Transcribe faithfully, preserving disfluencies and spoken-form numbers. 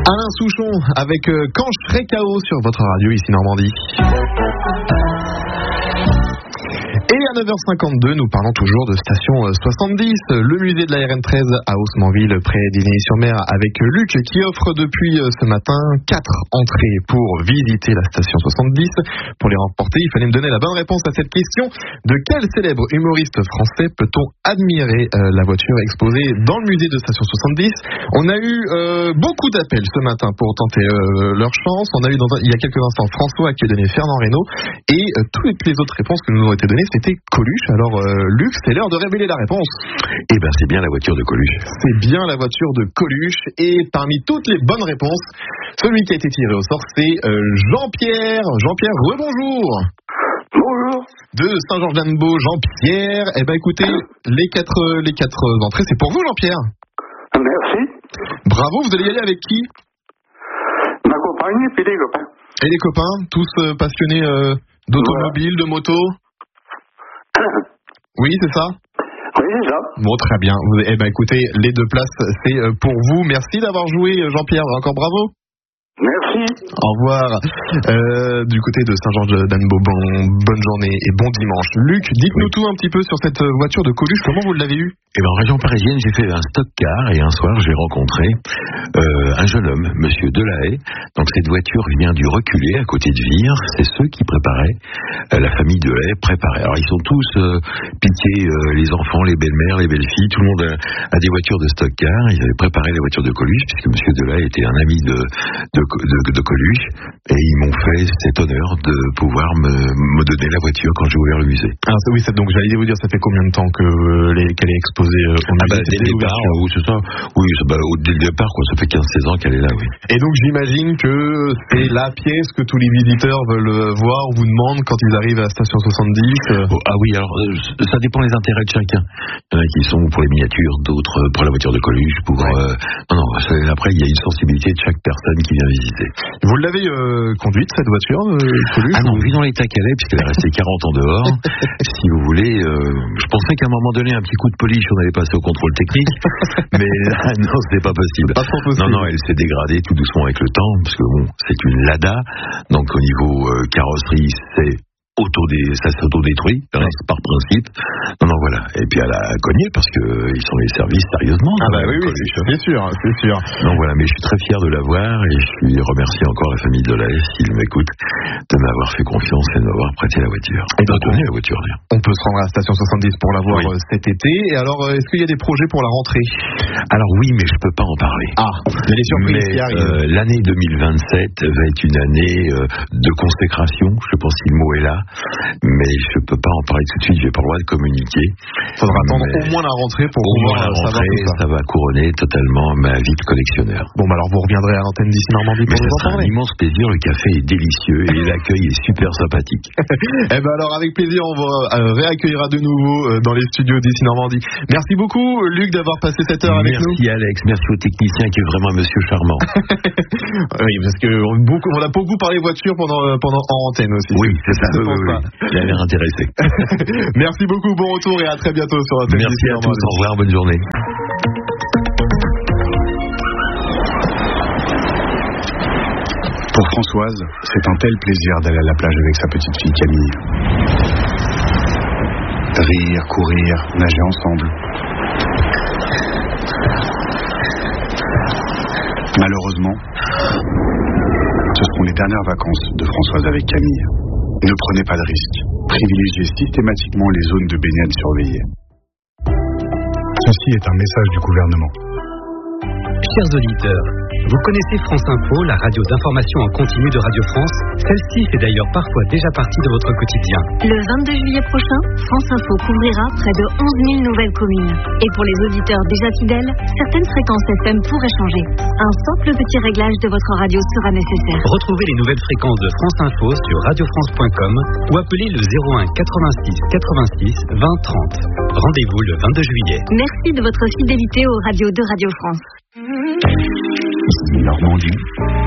Alain Souchon avec euh, Quand je serai K O sur votre radio ici Normandie. Et à neuf heures cinquante-deux, nous parlons toujours de station soixante-dix, le musée de la R N treize à Haussmanville, près d'Illigny-sur-Mer, avec Luc qui offre depuis ce matin quatre entrées pour visiter la station soixante-dix. Pour les remporter, il fallait me donner la bonne réponse à cette question. De quel célèbre humoriste français peut-on admirer euh, la voiture exposée dans le musée de station soixante-dix? On a eu euh, beaucoup d'appels ce matin pour tenter euh, leur chance. On a eu dans un, il y a quelques instants François qui a donné Fernand Reynaud et euh, toutes les autres réponses que nous nous ont été données, c'était Coluche. Alors euh, Luc, c'est l'heure de révéler la réponse. Eh ben c'est bien la voiture de Coluche. C'est bien la voiture de Coluche. Et parmi toutes les bonnes réponses, celui qui a été tiré au sort, c'est euh, Jean-Pierre. Jean-Pierre, rebonjour. Bonjour. De Saint-Georges-d'Annebault, Jean-Pierre. Eh ben écoutez, les quatre, les quatre entrées, c'est pour vous, Jean-Pierre. Merci. Bravo, vous allez y aller avec qui? Ma compagne et puis les copains. Et les copains, tous euh, passionnés euh, d'automobile, voilà. De moto. Oui, c'est ça? Oui, c'est ça. Bon, très bien. Eh ben écoutez, les deux places, c'est euh, pour vous. Merci d'avoir joué, Jean-Pierre. Encore bravo. Merci. Au revoir. Euh, du côté de Saint-Georges-d'Annebault, bon, bonne journée et bon dimanche. Luc, dites-nous oui. tout un petit peu sur cette voiture de Coluche. Comment vous l'avez eue? Eh ben, en région parisienne, j'ai fait un stock car et un soir, j'ai rencontré euh, un jeune homme, Monsieur Delahaye. Donc cette voiture vient du Reculé, à côté de Vire. C'est ceux qui préparaient, euh, la famille Delahaye préparait. Alors ils sont tous euh, piqués, euh, les enfants, les belles-mères, les belles-filles. Tout le monde a, a des voitures de stock car. Ils avaient préparé la voiture de Coluche, puisque Monsieur Delahaye était un ami de, de De, de Coluche, et ils m'ont fait cet honneur de pouvoir me, me donner la voiture quand j'ai ouvert le musée. Ah oui, ça, donc j'allais vous dire, ça fait combien de temps que les, qu'elle est exposée au musée? Ah bah, dès le départ, oui, c'est ça. Oui, bah, dès le départ, quoi. Ça fait quinze seize ans qu'elle est là, oui. Et donc j'imagine que c'est la pièce que tous les visiteurs veulent voir ou vous demandent quand ils arrivent à la station soixante-dix. Oh, ah oui, alors euh, ça dépend des intérêts de chacun. Il y en a qui sont pour les miniatures, d'autres pour la voiture de Coluche, pour ouais. euh, non non. Après, il y a une sensibilité de chaque personne qui vient visiter. Vous l'avez euh, conduite, cette voiture, euh, Coluche? Ah non, vu dans l'état qu'elle est, puisqu'elle est restée quarante ans dehors, si vous voulez, euh, je pensais qu'à un moment donné, un petit coup de polish, on allait passer au contrôle technique, mais là, non, c'était pas possible. Pas trop possible. Non, non, elle s'est dégradée tout doucement avec le temps, parce que bon, c'est une Lada, donc au niveau euh, carrosserie, c'est Auto-dé... ça s'autodétruit, ouais. par principe. Non, non, voilà. Et puis elle a cogné parce que euh, ils sont les services sérieusement. Ah bah oui, oui, c'est sûr, c'est sûr. Donc voilà, mais je suis très fier de l'avoir et je lui remercie encore la famille Delahaye, s'il m'écoute, de m'avoir fait confiance et de m'avoir prêté la voiture. Et de donner la voiture, d'ailleurs. On peut se rendre à la station soixante-dix pour la voir oui. cet été. Et alors, est-ce qu'il y a des projets pour la rentrée? Alors oui, mais je peux pas en parler. Ah, il y a des surprises mais, qui arrivent. Euh, l'année deux mille vingt-sept va être une année euh, de consécration. Je pense que le mot est là. Mais je peux pas en parler tout de suite, j'ai pas le droit de communiquer. Faudra attendre au moins la rentrée pour pouvoir savoir tout ça. Ça va couronner totalement ma vie de collectionneur. Bon, bah alors vous reviendrez à l'antenne d'ici Normandie pour mais nous en parler. C'est un immense plaisir, le café est délicieux et l'accueil est super sympathique. Eh ben alors avec plaisir, on vous euh, réaccueillera de nouveau euh, dans les studios d'ici Normandie. Merci beaucoup Luc d'avoir passé cette heure avec merci nous. Merci Alex, merci au technicien qui est vraiment un monsieur charmant. Oui, parce que on, beaucoup, on a beaucoup parlé voiture pendant, pendant en antenne aussi. Oui, c'est ça. Oui, oui, oui. Il a l'air intéressé. Merci beaucoup, bon retour et à très bientôt sur Antenne. Merci à tous, au revoir, bonne journée. Pour Françoise, c'est un tel plaisir d'aller à la plage avec sa petite fille Camille. Rire, courir, nager ensemble. Malheureusement, ce seront les dernières vacances de Françoise avec Camille. Ne prenez pas de risques. Privilégiez systématiquement les zones de baignade surveillées. Ceci est un message du gouvernement. Chers auditeurs, vous connaissez France Info, la radio d'information en continu de Radio France. Celle-ci fait d'ailleurs parfois déjà partie de votre quotidien. Le vingt-deux juillet prochain, France Info couvrira près de onze mille nouvelles communes. Et pour les auditeurs déjà fidèles, certaines fréquences F M pourraient changer. Un simple petit réglage de votre radio sera nécessaire. Retrouvez les nouvelles fréquences de France Info sur radio france point com ou appelez le zéro un quatre-vingt-six quatre-vingt-six vingt trente. Rendez-vous le vingt-deux juillet. Merci de votre fidélité aux radios de Radio France. Normandie.